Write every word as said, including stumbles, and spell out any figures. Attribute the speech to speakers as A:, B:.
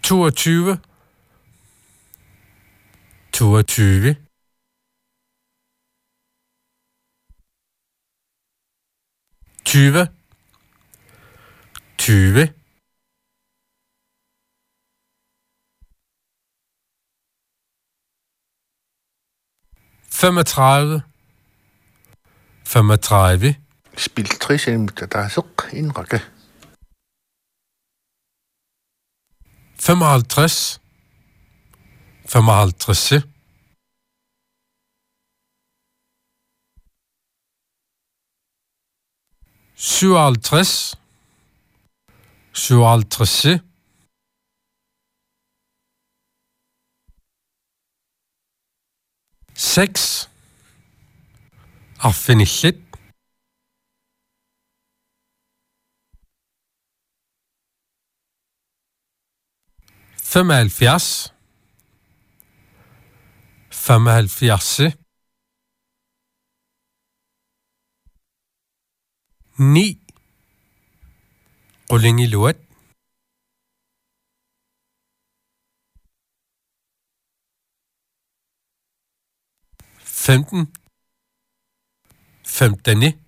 A: toogtyve, toogtyve, tyve, tyve, femogtredive, femogtredive,
B: Spil tre centimeter daasuq inraqa.
A: femoghalvtreds, femoghalvtreds, syvoghalvtreds, syvoghalvtreds, seks, arfinillit, femoghalvfjerds, femoghalvfjerds, ni, rulling i luet, femten, femten,